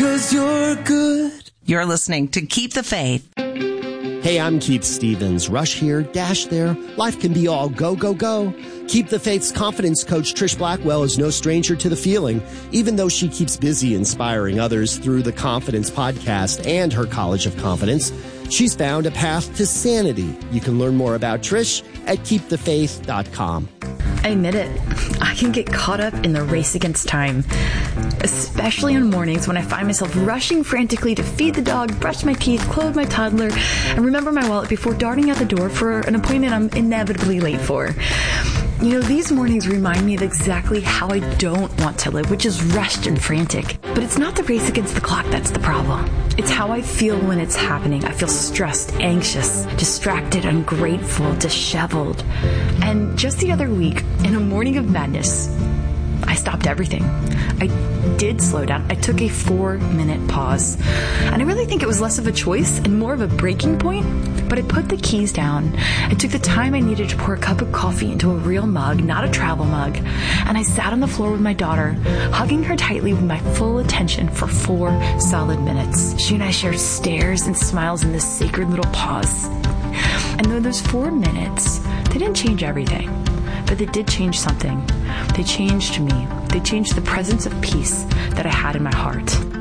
'cause you're good. You're listening to Keep the Faith. Hey, I'm Keith Stevens. Rush here, dash there. Life can be all go, go, go. Keep the Faith's confidence coach Trish Blackwell is no stranger to the feeling, even though she keeps busy inspiring others through the Confidence podcast and her College of Confidence. She's found a path to sanity. You can learn more about Trish at keepthefaith.com. I admit it, I can get caught up in the race against time, especially on mornings when I find myself rushing frantically to feed the dog, brush my teeth, clothe my toddler, and remember my wallet before darting out the door for an appointment I'm inevitably late for. You know, these mornings remind me of exactly how I don't want to live, which is rushed and frantic. But it's not the race against the clock that's the problem. It's how I feel when it's happening. I feel stressed, anxious, distracted, ungrateful, disheveled. And just the other week, in a morning of madness, I stopped everything. I did slow down. I took a 4-minute pause. And I really think it was less of a choice and more of a breaking point. But I put the keys down. I took the time I needed to pour a cup of coffee into a real mug, not a travel mug. And I sat on the floor with my daughter, hugging her tightly with my full attention for 4 solid minutes. She and I shared stares and smiles in this sacred little pause. And though those 4 minutes, they didn't change everything. But they did change something. They changed me. They changed the presence of peace that I had in my heart.